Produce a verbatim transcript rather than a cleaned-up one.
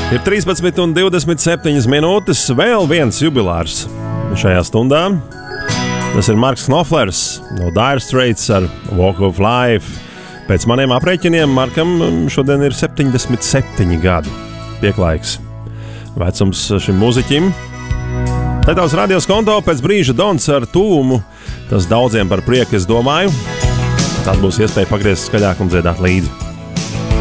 Ir trīspadsmit un divdesmit septiņas minūtes, vēl viens jubilārs šajā stundā. Tas ir Marks Knopflers no Dire Straits ar Walk of Life. Pēc maniem aprēķiniem Markam šodien ir septiņdesmit septiņi gadi. Pieklājīgs vecums šim mūziķim. Te tavs radios konto, pēc brīža Dons ar Tūmu. Tas daudziem par prieku, es domāju. Tad būs iespēja pagriezt skaļāk un dziedāt līdzi.